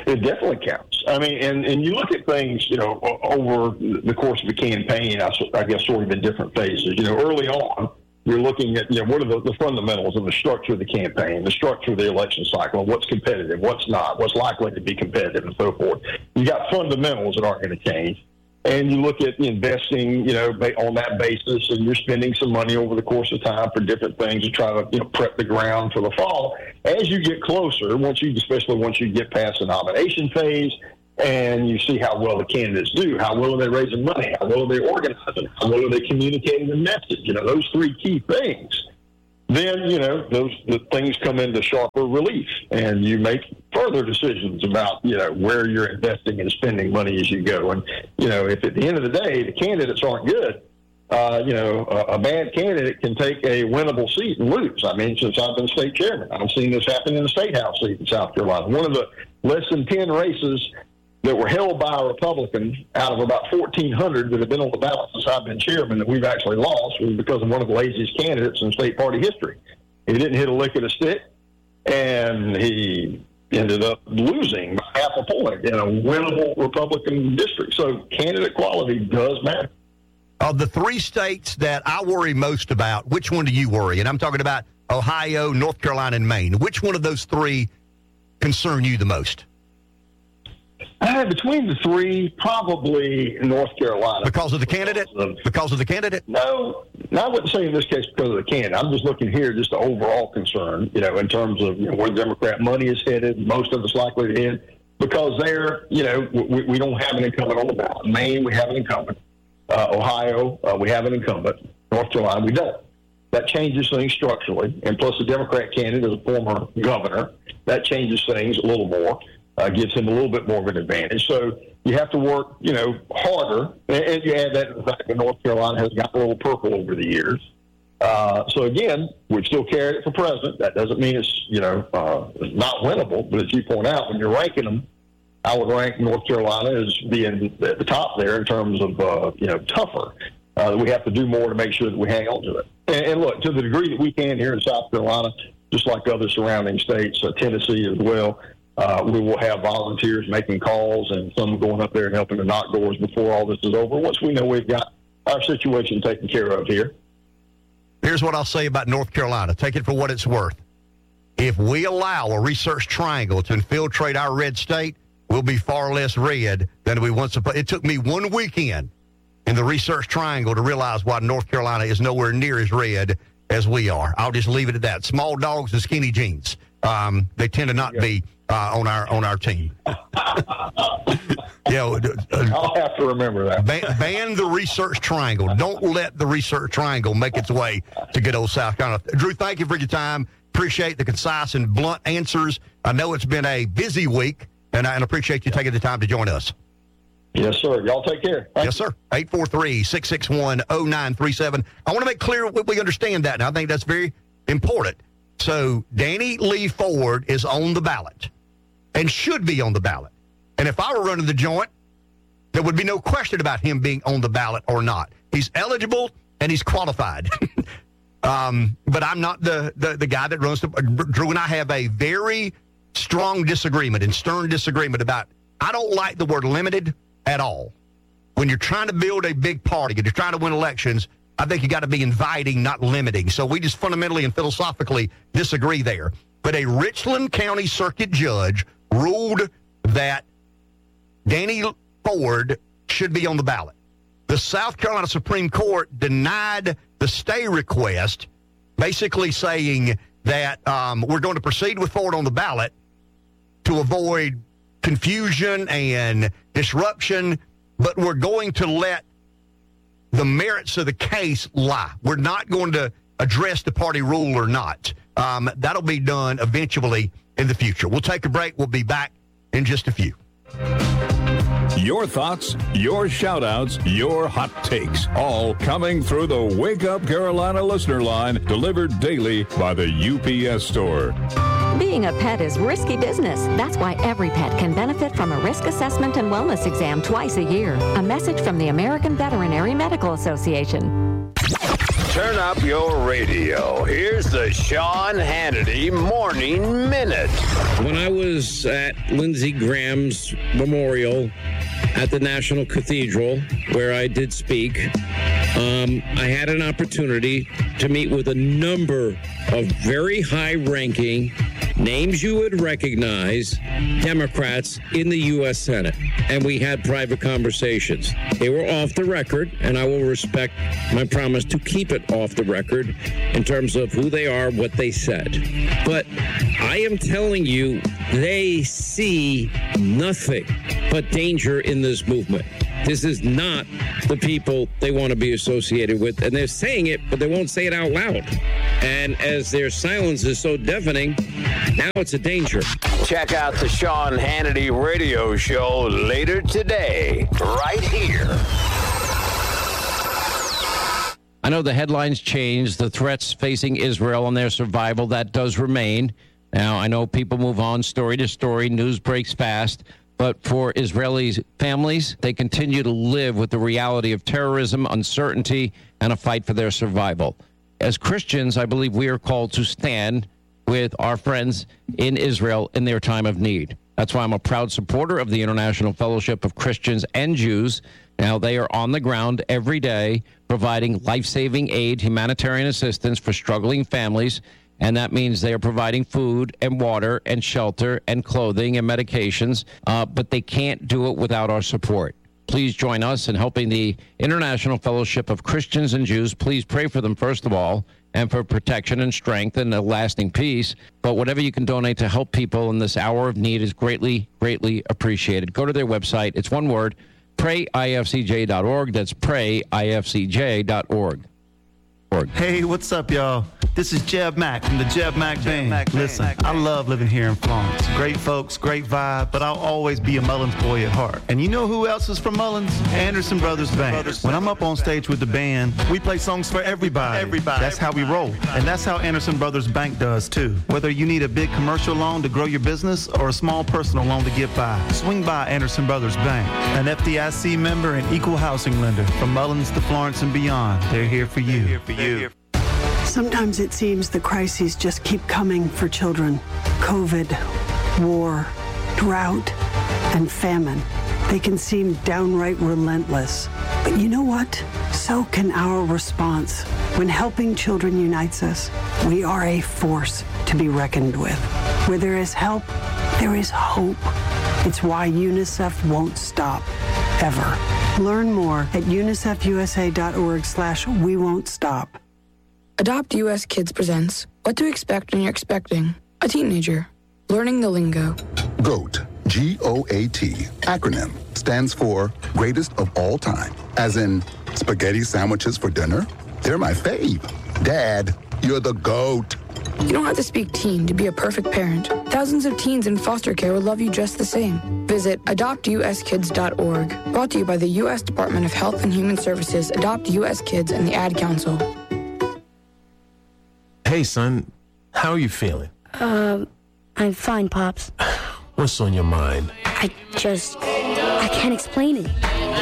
Speaker 2: It definitely counts. I mean, and, and you look at things, you know, over the course of the campaign, I, I guess sort of in different phases. You know, early on, you're looking at, you know, what are the, the fundamentals of the structure of the campaign, the structure of the election cycle, what's competitive, what's not, what's likely to be competitive, and so forth. You got fundamentals that aren't going to change. And you look at investing, you know, on that basis, and you're spending some money over the course of time for different things to try to, you know, prep the ground for the fall. As you get closer, once you, especially once you get past the nomination phase, and you see how well the candidates do, how well are they raising money, how well are they organizing, how well are they communicating the message, you know, those three key things. Then, you know, those the things come into sharper relief, and you make further decisions about, you know, where you're investing and spending money as you go. And, you know, if at the end of the day the candidates aren't good, uh, you know, a, a bad candidate can take a winnable seat and lose. I mean, since I've been state chairman, I've seen this happen in the state house seat in South Carolina. One of the less than ten races that were held by a Republican out of about fourteen hundred that have been on the ballot since I've been chairman that we've actually lost was because of one of the laziest candidates in state party history. He didn't hit a lick of a stick, and he ended up losing by half a point in a winnable Republican district. So candidate quality does matter.
Speaker 11: Of the three states that I worry most about, which one do you worry? And I'm talking about Ohio, North Carolina, and Maine. Which one of those three concern you the most?
Speaker 2: Uh, between the three, probably North Carolina.
Speaker 11: Because of the candidate? Of, because of the candidate?
Speaker 2: No, no, I wouldn't say in this case because of the candidate. I'm just looking here just the overall concern, you know, in terms of, you know, where Democrat money is headed, most of it's likely to head, because there, you know, we, we don't have an incumbent on the ballot. Maine, we have an incumbent. Uh, Ohio, uh, we have an incumbent. North Carolina, we don't. That changes things structurally. And plus the Democrat candidate is a former governor. That changes things a little more. Uh, gives him a little bit more of an advantage. So you have to work, you know, harder. And, and you add that to the fact that North Carolina has gotten a little purple over the years. Uh, so, again, we've still carried it for president. That doesn't mean it's, you know, uh, not winnable. But as you point out, when you're ranking them, I would rank North Carolina as being at the top there in terms of, uh, you know, tougher. Uh, we have to do more to make sure that we hang on to it. And, and look, to the degree that we can here in South Carolina, just like other surrounding states, uh, Tennessee as well, Uh, we will have volunteers making calls and some going up there and helping to knock doors before all this is over. Once we know we've got our situation taken care of here.
Speaker 11: Here's what I'll say about North Carolina. Take it for what it's worth. If we allow a research triangle to infiltrate our red state, we'll be far less red than we once supposed. It took me one weekend in the research triangle to realize why North Carolina is nowhere near as red as we are. I'll just leave it at that. Small dogs and skinny jeans. Um, they tend to not be uh, on our on our team. Yeah, uh,
Speaker 2: I'll have to remember that.
Speaker 11: Ban, ban the research triangle. Don't let the research triangle make its way to good old South Carolina. Drew, thank you for your time. Appreciate the concise and blunt answers. I know it's been a busy week, and I and appreciate you taking the time to join us.
Speaker 2: Yes, sir. Y'all take care. Thank
Speaker 11: yes, sir. eight four three, six six one, zero nine three seven. I want to make clear that we understand that, and I think that's very important. So Danny Lee Ford is on the ballot and should be on the ballot. And if I were running the joint, there would be no question about him being on the ballot or not. He's eligible and he's qualified. um, but I'm not the, the, the guy that runs the... Drew and I have a very strong disagreement and stern disagreement about... I don't like the word limited at all. When you're trying to build a big party and you're trying to win elections, I think you got to be inviting, not limiting. So we just fundamentally and philosophically disagree there. But a Richland County Circuit judge ruled that Danny Ford should be on the ballot. The South Carolina Supreme Court denied the stay request, basically saying that um, we're going to proceed with Ford on the ballot to avoid confusion and disruption, but we're going to let the merits of the case lie. We're not going to address the party rule or not. Um, that'll be done eventually in the future. We'll take a break. We'll be back in just a few.
Speaker 10: Your thoughts, your shout-outs, your hot takes, all coming through the Wake Up Carolina listener line, delivered daily by the U P S store.
Speaker 3: Being a pet is risky business. That's why every pet can benefit from a risk assessment and wellness exam twice a year. A message from the American Veterinary Medical Association.
Speaker 4: Turn up your radio. Here's the Sean Hannity Morning Minute.
Speaker 5: When I was at Lindsey Graham's memorial at the National Cathedral, where I did speak, um, I had an opportunity to meet with a number of very high-ranking, names you would recognize, Democrats in the U S Senate. And we had private conversations. They were off the record, and I will respect my promise to keep it off the record in terms of who they are, what they said. But I am telling you, they see nothing but danger in this movement. This is not the people they want to be associated with. And they're saying it, but they won't say it out loud. And as their silence is so deafening, now it's a danger.
Speaker 4: Check out the Sean Hannity radio show later today, right here.
Speaker 5: I know the headlines changed, the threats facing Israel and their survival, that does remain. Now, I know people move on story to story, news breaks fast. But for Israeli families, they continue to live with the reality of terrorism, uncertainty, and a fight for their survival. As Christians, I believe we are called to stand with our friends in Israel in their time of need. That's why I'm a proud supporter of the International Fellowship of Christians and Jews. Now, they are on the ground every day providing life-saving aid, humanitarian assistance for struggling families. And that means they are providing food and water and shelter and clothing and medications, uh, but they can't do it without our support. Please join us in helping the International Fellowship of Christians and Jews. Please pray for them, first of all, and for protection and strength and a lasting peace. But whatever you can donate to help people in this hour of need is greatly, greatly appreciated. Go to their website. It's one word, pray I F C J dot org. That's pray I F C J dot org.
Speaker 6: Hey, what's up, y'all? This is Jeb Mack from the Jeb Mack Jeb Band. Mack Listen, Mack I love living here in Florence. Great folks, great vibe, but I'll always be a Mullins boy at heart. And you know who else is from Mullins? Anderson Brothers Band. Brothers when I'm up on stage with the band, we play songs for everybody. Everybody. That's how we roll. And that's how Anderson Brothers Bank does, too. Whether you need a big commercial loan to grow your business or a small personal loan to get by, swing by Anderson Brothers Bank. An F D I C member and equal housing lender. From Mullins to Florence and beyond, they're here for you. They're here for you.
Speaker 7: Sometimes it seems the crises just keep coming for children. COVID, war, drought, and famine. They can seem downright relentless. But you know what? So can our response. When helping children unites us, we are a force to be reckoned with. Where there is help, there is hope. It's why UNICEF won't stop, ever. Learn more at unicefusa.org slash we won't stop.
Speaker 13: Adopt U S Kids presents What to Expect When You're Expecting a Teenager. Learning the lingo.
Speaker 26: GOAT, G O A T, acronym, stands for Greatest of All Time. As in, spaghetti sandwiches for dinner? They're my fave. Dad, you're the GOAT.
Speaker 13: You don't have to speak teen to be a perfect parent. Thousands of teens in foster care will love you just the same. Visit adopt U S kids dot org. Brought to you by the U S Department of Health and Human Services, Adopt U S Kids, and the Ad Council.
Speaker 27: Hey, son, how are you feeling?
Speaker 28: Um, I'm fine, Pops.
Speaker 27: What's on your mind?
Speaker 28: I just, I can't explain it.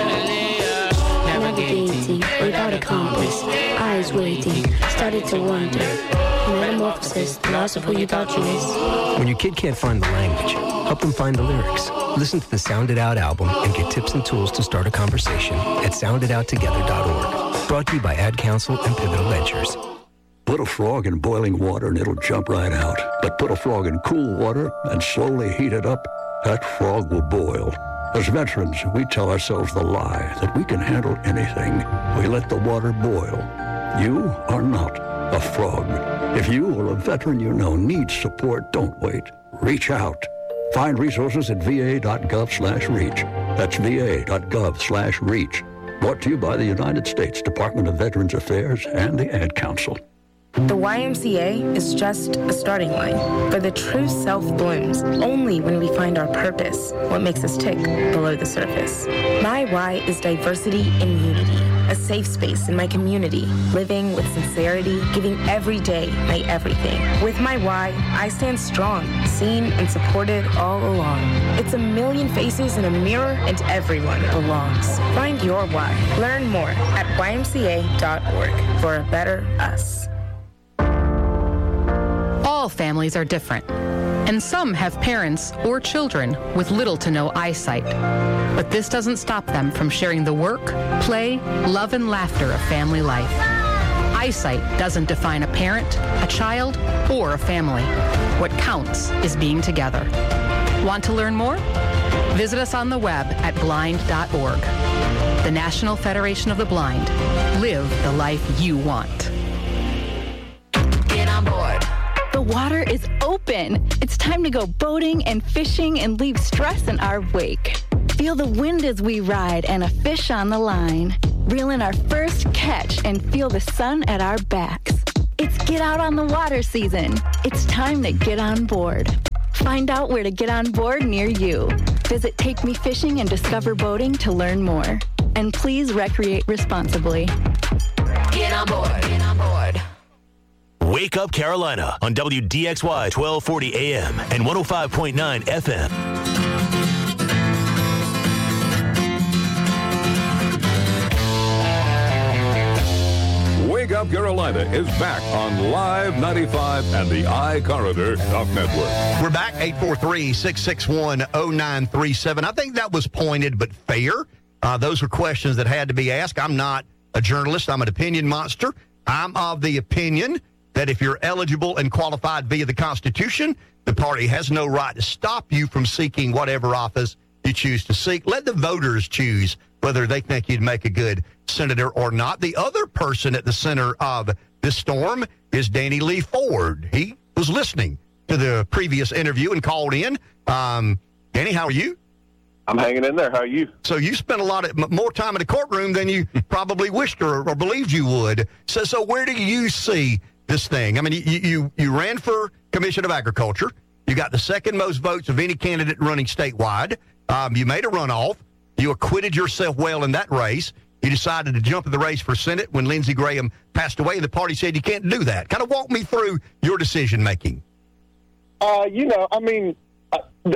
Speaker 28: Navigating without a compass, eyes waiting, started to wonder. Metamorphosis, the loss of who you thought you was.
Speaker 29: When your kid can't find the language, help them find the lyrics. Listen to the Sound It Out album and get tips and tools to start a conversation at sound it out together dot org. Brought to you by Ad Council and Pivotal Ventures.
Speaker 30: Put a frog in boiling water and it'll jump right out. But put a frog in cool water and slowly heat it up, that frog will boil. As veterans, we tell ourselves the lie that we can handle anything. We let the water boil. You are not a frog. If you or a veteran you know needs support, don't wait. Reach out. Find resources at va.gov slash reach. That's va.gov slash reach. Brought to you by the United States Department of Veterans Affairs and the Ad Council.
Speaker 13: The Y M C A is just a starting line, but the true self blooms only when we find our purpose, what makes us tick below the surface. My why is diversity and unity, a safe space in my community, living with sincerity, giving every day my everything. With my why, I stand strong, seen and supported all along. It's a million faces in a mirror and everyone belongs. Find your why. Learn more at Y M C A dot org for a better us.
Speaker 12: All families are different, and some have parents or children with little to no eyesight. But this doesn't stop them from sharing the work, play, love, and laughter of family life. Eyesight doesn't define a parent, a child, or a family. What counts is being together. Want to learn more? Visit us on the web at blind dot org. The National Federation of the Blind. Live the life you want.
Speaker 14: Get on board. The water is open. It's time to go boating and fishing and leave stress in our wake. Feel the wind as we ride and a fish on the line. Reel in our first catch and feel the sun at our backs. It's get out on the water season. It's time to get on board. Find out where to get on board near you. Visit Take Me Fishing and Discover Boating to learn more. And please recreate responsibly.
Speaker 9: Get on board. Get on board. Wake Up Carolina on W D X Y twelve forty A M and one oh five point nine F M.
Speaker 10: Wake Up Carolina is back on Live ninety-five and the iCorridor Talk Network.
Speaker 11: We're back, eight four three, six six one, oh nine three seven. I think that was pointed but fair. Uh, those were questions that had to be asked. I'm not a journalist. I'm an opinion monster. I'm of the opinion that if you're eligible and qualified via the Constitution, the party has no right to stop you from seeking whatever office you choose to seek. Let the voters choose whether they think you'd make a good senator or not. The other person at the center of this storm is Danny Lee Ford. He was listening to the previous interview and called in. Um, Danny, how are you?
Speaker 15: I'm hanging in there. How are you?
Speaker 11: So you spent a lot of more time in the courtroom than you probably wished or, or believed you would. So, so where do you see this thing? I mean, you, you you ran for Commission of Agriculture. You got the second most votes of any candidate running statewide. Um, you made a runoff. You acquitted yourself well in that race. You decided to jump in the race for Senate when Lindsey Graham passed away, and the party said you can't do that. Kind of walk me through your decision making.
Speaker 15: Uh, you know, I mean, uh,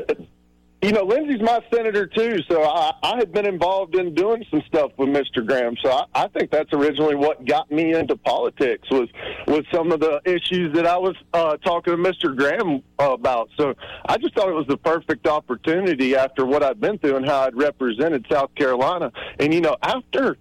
Speaker 15: you know, Lindsey's my senator too, so I, I had been involved in doing some stuff with Mister Graham. So I, I think that's originally what got me into politics was was some of the issues that I was uh, talking to Mister Graham about. So I just thought it was the perfect opportunity after what I'd been through and how I'd represented South Carolina. And you know, after.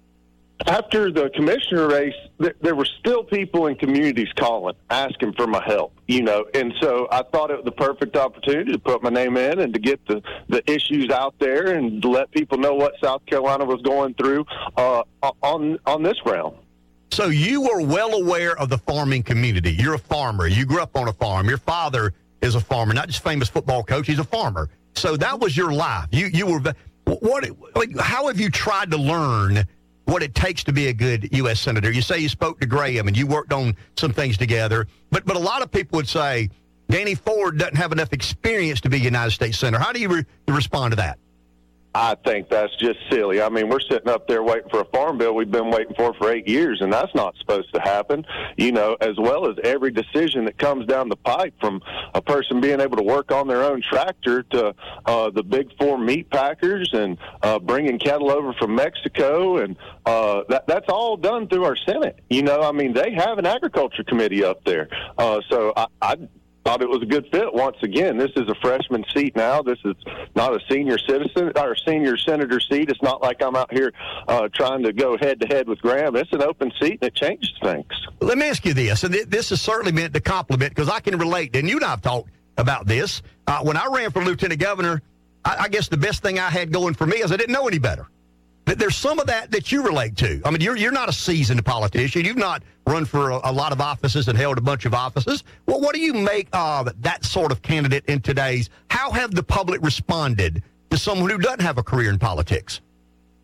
Speaker 15: After the commissioner race, th- there were still people in communities calling, asking for my help, you know. And so I thought it was the perfect opportunity to put my name in and to get the, the issues out there and to let people know what South Carolina was going through uh, on on this round.
Speaker 11: So you were well aware of the farming community. You're a farmer. You grew up on a farm. Your father is a farmer, not just famous football coach. He's a farmer. So that was your life. You you were what? Like, how have you tried to learn what it takes to be a good U S senator? You say you spoke to Graham and you worked on some things together, but but a lot of people would say Danny Ford doesn't have enough experience to be United States senator. How do you re- respond to that?
Speaker 15: I think that's just silly. I mean, we're sitting up there waiting for a farm bill we've been waiting for for eight years, and that's not supposed to happen, you know, as well as every decision that comes down the pipe from a person being able to work on their own tractor to uh, the big four meat packers and uh, bringing cattle over from Mexico, and uh, that, that's all done through our Senate. You know, I mean, they have an agriculture committee up there. Uh, so I, I thought it was a good fit. Once again, this is a freshman seat now. This is not a senior citizen or senior senator seat. It's not like I'm out here uh, trying to go head to head with Graham. It's an open seat, and it changes things.
Speaker 11: Let me ask you this, and this is certainly meant to compliment because I can relate, and you and I have talked about this. Uh, when I ran for lieutenant governor, I, I guess the best thing I had going for me is I didn't know any better. There's some of that that you relate to. I mean, you're you're not a seasoned politician. You've not run for a, a lot of offices and held a bunch of offices. Well, what do you make of that sort of candidate in today's? How have the public responded to someone who doesn't have a career in politics?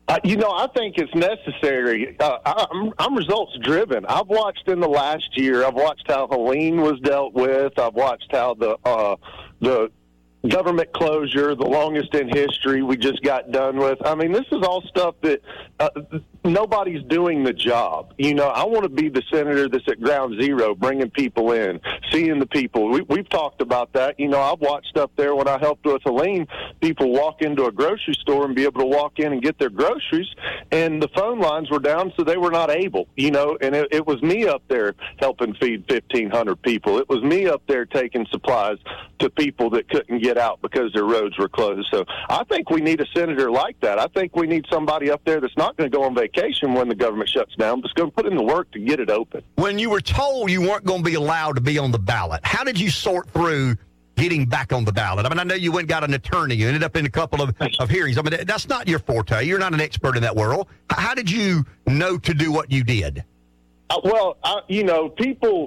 Speaker 15: Uh, you know, I think it's necessary. Uh, I'm, I'm results driven. I've watched in the last year. I've watched how Helene was dealt with. I've watched how the uh, the government closure, the longest in history, we just got done with. I mean, this is all stuff that uh, nobody's doing the job. You know, I want to be the senator that's at ground zero, bringing people in, seeing the people. We, we've talked about that. You know, I've watched up there when I helped with Helene, people walk into a grocery store and be able to walk in and get their groceries, and the phone lines were down, so they were not able, you know, and it, it was me up there helping feed fifteen hundred people. It was me up there taking supplies to people that couldn't get out because their roads were closed. So I think we need a senator like that. I think we need somebody up there that's not going to go on vacation when the government shuts down, but is going to put in the work to get it open.
Speaker 11: When you were told you weren't going to be allowed to be on the ballot, how did you sort through getting back on the ballot? I mean, I know you went and got an attorney. You ended up in a couple of, of hearings. I mean, that's not your forte. You're not an expert in that world. How did you know to do what you did?
Speaker 15: Uh, well, I, you know, people...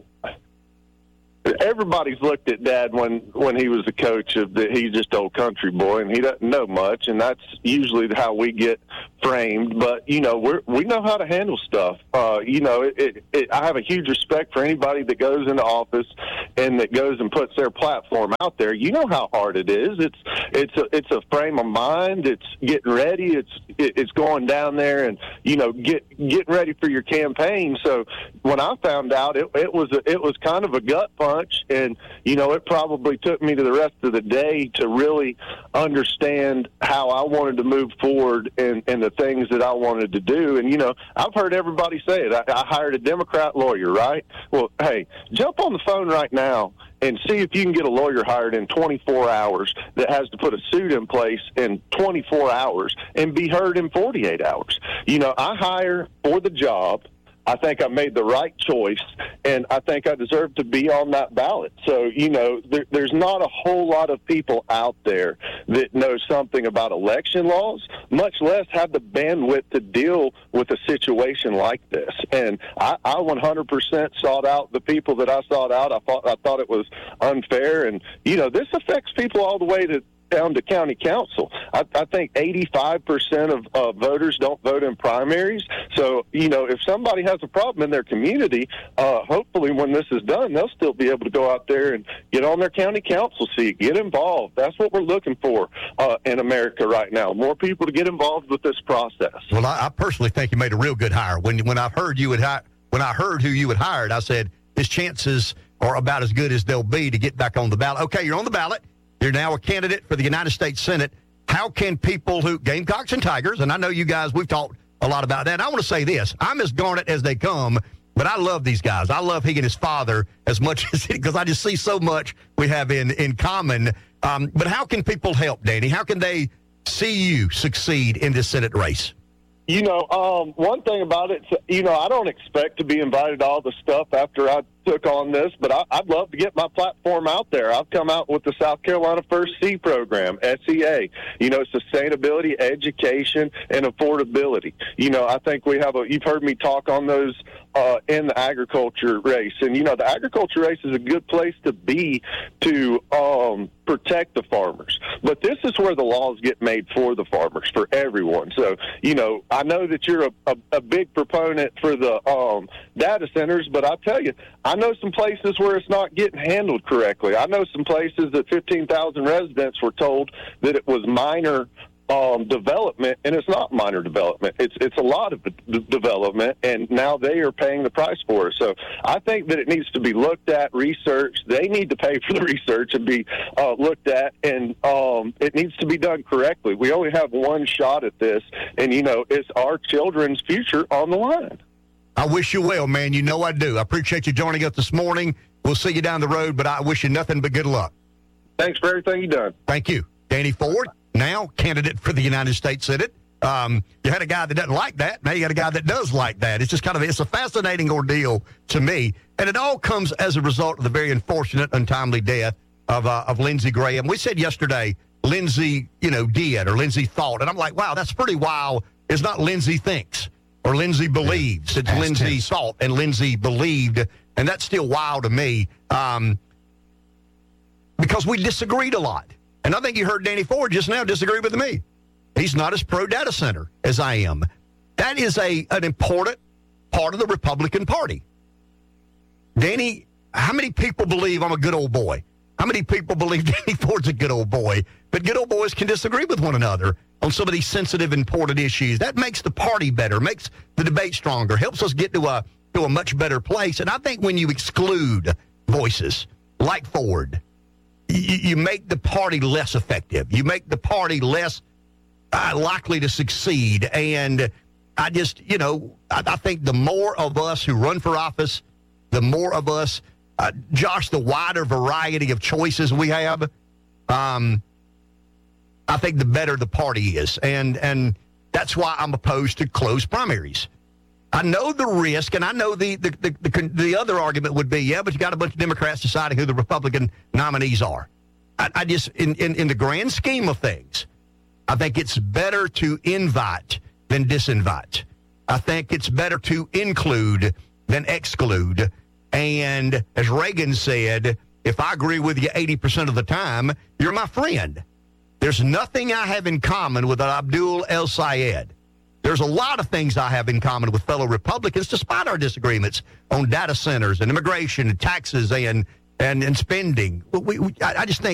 Speaker 15: Everybody's looked at Dad when, when he was the coach of the, he's just old country boy and he doesn't know much, and that's usually how we get framed. But you know, we we know how to handle stuff. Uh, you know, it, it, it, I have a huge respect for anybody that goes into office and that goes and puts their platform out there. You know how hard it is. It's it's a it's a frame of mind. It's getting ready. It's it, it's going down there and you know get getting ready for your campaign. So when I found out, it it was a, it was kind of a gut punch. And, you know, it probably took me to the rest of the day to really understand how I wanted to move forward and, and the things that I wanted to do. And, you know, I've heard everybody say it. I, I hired a Democrat lawyer, right? Well, hey, jump on the phone right now and see if you can get a lawyer hired in twenty-four hours that has to put a suit in place in twenty-four hours and be heard in forty-eight hours. You know, I hire for the job. I think I made the right choice, and I think I deserve to be on that ballot. So, you know, there, there's not a whole lot of people out there that know something about election laws, much less have the bandwidth to deal with a situation like this. And I, I one hundred percent sought out the people that I sought out. I thought I thought it was unfair, and, you know, this affects people all the way to down to county council. I, I think eighty-five percent of uh, voters don't vote in primaries. So, you know, if somebody has a problem in their community, uh, hopefully when this is done, they'll still be able to go out there and get on their county council seat, get involved. That's what we're looking for uh, in America right now, more people to get involved with this process.
Speaker 11: Well, I, I personally think you made a real good hire. When when I heard you had hi- when I heard who you had hired, I said his chances are about as good as they'll be to get back on the ballot. Okay, you're on the ballot. You're now a candidate for the United States Senate. How can people who, Gamecocks and Tigers, and I know you guys, we've talked a lot about that. I want to say this. I'm as Garnet as they come, but I love these guys. I love he and his father as much as, because I just see so much we have in, in common. Um, but how can people help, Danny? How can they see you succeed in this Senate race?
Speaker 15: You know, um, one thing about it, you know, I don't expect to be invited to all the stuff after I took on this, but I, I'd love to get my platform out there. I've come out with the South Carolina First C program, S E A, you know, sustainability, education, and affordability. You know, I think we have a, you've heard me talk on those uh, in the agriculture race. And, you know, the agriculture race is a good place to be to um, protect the farmers. But this is where the laws get made for the farmers, for everyone. So, you know, I know that you're a, a, a big proponent for the um, data centers, but I tell you, I know some places where it's not getting handled correctly. I know some places that fifteen thousand residents were told that it was minor um, development, and it's not minor development. It's it's a lot of d- development, and now they are paying the price for it. So I think that it needs to be looked at, researched. They need to pay for the research and be uh, looked at, and um, it needs to be done correctly. We only have one shot at this, and, you know, it's our children's future on the line.
Speaker 11: I wish you well, man. You know I do. I appreciate you joining us this morning. We'll see you down the road, but I wish you nothing but good luck.
Speaker 15: Thanks for everything you've done.
Speaker 11: Thank you. Danny Ford, now candidate for the United States Senate. Um, you had a guy that doesn't like that. Now you got a guy that does like that. It's just kind of, it's a fascinating ordeal to me. And it all comes as a result of the very unfortunate, untimely death of uh, of Lindsey Graham. We said yesterday, Lindsey, you know, did, or Lindsey thought. And I'm like, wow, that's pretty wild. It's not Lindsey thinks. Or Lindsey believes. It's Lindsey thought and Lindsey believed, and that's still wild to me um, because we disagreed a lot. And I think you heard Danny Ford just now disagree with me. He's not as pro-data center as I am. That is a an important part of the Republican Party. Danny, how many people believe I'm a good old boy? How many people believe Danny Ford's a good old boy? But good old boys can disagree with one another on some of these sensitive, important issues. That makes the party better, makes the debate stronger, helps us get to a to a much better place. And I think when you exclude voices like Ford, you, you make the party less effective. You make the party less uh, likely to succeed. And I just, you know, I, I think the more of us who run for office, the more of us, uh, Josh, the wider variety of choices we have, um, I think the better the party is. And and that's why I'm opposed to closed primaries. I know the risk, and I know the the, the, the, the other argument would be, yeah, but you got a bunch of Democrats deciding who the Republican nominees are. I, I just, in, in, in the grand scheme of things, I think it's better to invite than disinvite. I think it's better to include than exclude. And as Reagan said, if I agree with you eighty percent of the time, you're my friend. There's nothing I have in common with Abdul El-Sayed. There's a lot of things I have in common with fellow Republicans, despite our disagreements on data centers and immigration and taxes and and, and spending. We, we, I just think